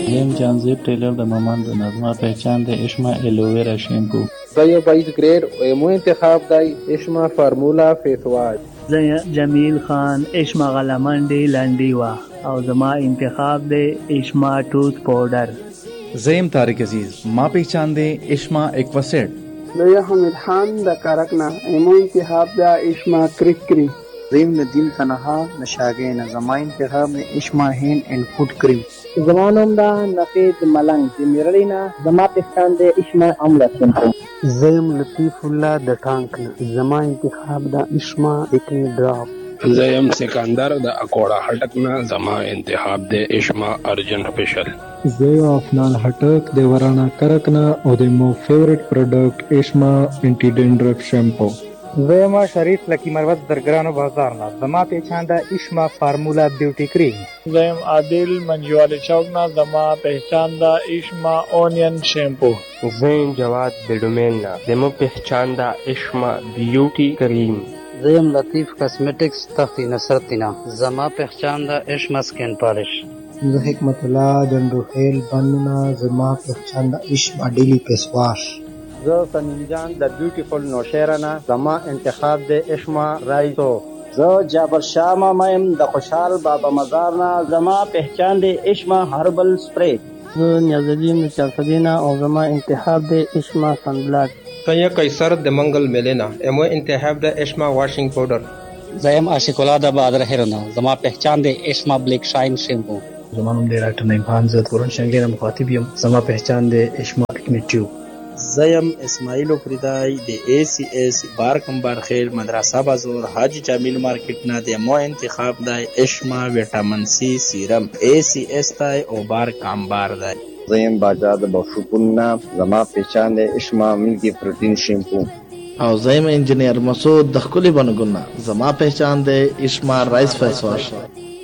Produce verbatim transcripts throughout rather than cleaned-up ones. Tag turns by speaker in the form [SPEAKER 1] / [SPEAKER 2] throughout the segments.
[SPEAKER 1] زیم جانزیب ټیلر د مامان د نظمه پہچان د اشما الوویرا شیمپو.
[SPEAKER 2] زه یو بایس ګریډ ایمو انتخاب دی اشما فارمولا فیس واش.
[SPEAKER 3] زه جمیل خان اشما غلمنډي لنډي وا او زما انتخاب دی اشما ټوث پاوډر.
[SPEAKER 4] زیم طارق عزیز ما پہچان دے اشما ایکواسیڈ.
[SPEAKER 5] زه حمید خان د کارکنا ایمو انتخاب دا اشما کریک کریم.
[SPEAKER 6] زیم ندیم تنها نشاگین زما انتخاب دی اشما هین اینڈ فوڈ کریم.
[SPEAKER 7] زمانم دا نفید ملنگ دی میرلینا زما پہچان دے اشما عملہ شیمپو.
[SPEAKER 5] زیم لطیف اللہ د ټانکنا زما انتخاب دا اشما اکنی ډراپ.
[SPEAKER 8] زیم سکندر د اکوڑا هټک نه زما انتخاب د اشما ارجن سپیشل.
[SPEAKER 9] زیم افنان هټک د ورانا کرک نه او د مو فیورټ پروډکټ اشما انټی ډینډرف شیمپو.
[SPEAKER 10] زیم شریف لکی مروت درگرانو بازار نه زما پہچان دا اشما فارمولا بیوٹی کریم.
[SPEAKER 11] زیم عادل منجوال چوک نه زما پہچان دا اشما اونین شیمپو.
[SPEAKER 12] زیم جواد بیڈومین نه زما پہچان دا اشما بیوٹی کریم.
[SPEAKER 13] زیم لطیف کاسمیٹکس تختی نصرتینا زما پہچان دا اشما سکین پالش.
[SPEAKER 14] زه حکمت الله جنروخیل بننا زما پہچان دا اشما ډیلی فیس واش.
[SPEAKER 15] زه سنیم جان د بیوټیفل نوشیرنا زما انتخاب د اشما رایسو.
[SPEAKER 16] زه جابر شاه مایم د خوشحال بابا مزارنا زما پہچان د اشما هربل سپری.
[SPEAKER 17] زه نیازالدین چارسدینا او زما انتخاب د اشما سنبلاک.
[SPEAKER 18] سیا قیصر د منگل ملینا امو انتخاب د اشما واشنگ پاؤڈر.
[SPEAKER 19] زیم عاشق الله د بادر هرنا زما پہچان د اشما بلیک شاین شیمپو.
[SPEAKER 20] زمانم د ډاکټر نعیم خان زه تورن شنګیر مخاطب یم زما پہچان د اشما اکنی ټیوب.
[SPEAKER 5] زیم اسماعیل فریدای د ای سی ایس بار کمبار خیل مدرسه بازار حاجی جمیل مارکیٹ نه د مو انتخاب دی اشما ویټامین سی سیرم ای سی ایس تای او بار کمبار دی.
[SPEAKER 8] زیم باجا د بوشپون نه زما پہچان دی اشما ملکی پروتین شیمپو.
[SPEAKER 3] او زیم انجینیر مسعود د خپل بنګونه زما پہچان دی اشما رائس فیس واش.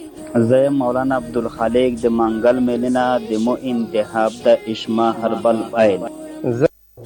[SPEAKER 16] زیم مولانا عبدالخالق د منګل میلینا د مو انتخاب د اشما هربل آیل.
[SPEAKER 15] زه